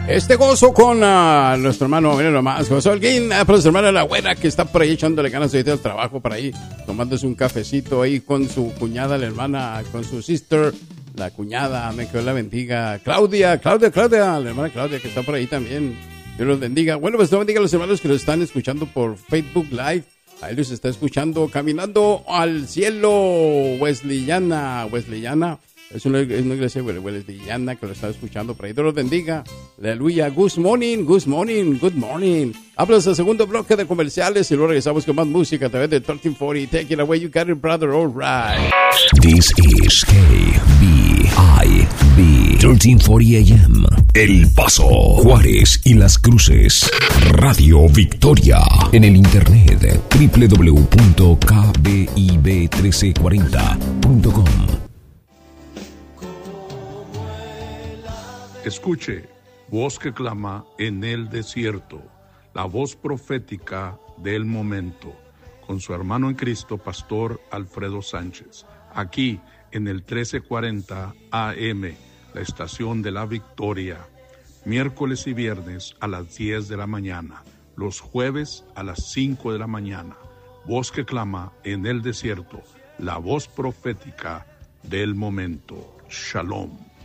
Gozo con nuestro hermano, miren nomás, José Holguín, para su hermana la güera que está por ahí echándole ganas de ir al trabajo por ahí, tomándose un cafecito ahí con su cuñada, la hermana, con su sister, la cuñada, me que Dios la bendiga. Claudia, la hermana Claudia que está por ahí también, Dios los bendiga. Bueno, pues Dios bendiga a los hermanos que nos están escuchando por Facebook Live. Ahí los está escuchando Caminando al Cielo, Wesleyana. Es una iglesia wesleyana que lo está escuchando por ahí. Dios los bendiga. Aleluya. Good morning. Hablas del segundo bloque de comerciales y luego regresamos con más música a través de 1340. Take it away, you got it, brother. All right. This is KBIB 1340 AM. El Paso, Juárez y Las Cruces. Radio Victoria. En el internet www.kbib1340.com. Escuche, voz que clama en el desierto, la voz profética del momento, con su hermano en Cristo, Pastor Alfredo Sánchez, aquí en el 1340 AM, la estación de la Victoria, miércoles y viernes a las 10 de la mañana, los jueves a las 5 de la mañana, voz que clama en el desierto, la voz profética del momento. Shalom.